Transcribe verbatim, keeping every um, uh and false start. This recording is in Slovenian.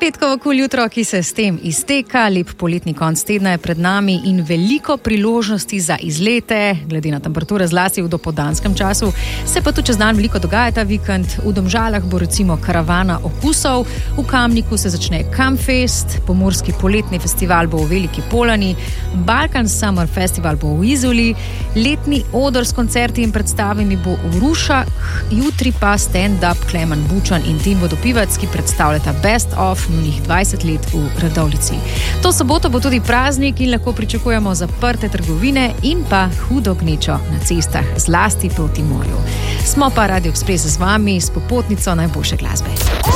Petkovo kul jutro, ki se s tem izteka, lep poletni konc tedna je pred nami in veliko priložnosti za izlete, glede na temperature zlasti v dopoldanskem času. Se pa tu čez dan veliko dogaja ta vikend. V Domžalah bo recimo karavana okusov, v Kamniku se začne Kamfest, pomurski poletni festival bo v Veliki Polani, Balkan Summer Festival bo v Izoli, letni oder s koncerti in predstavami bo v Rušah, jutri pa stand-up Klemen Bučan in Tim Vodopivec, ki predstavljata Best of njunih dvajset let v Radovljici. To soboto bo tudi praznik in lahko pričakujemo zaprte trgovine in pa hudo gnečo na cestah, zlasti proti morju. Smo pa Radio Express z vami s popotnico najboljše glasbe.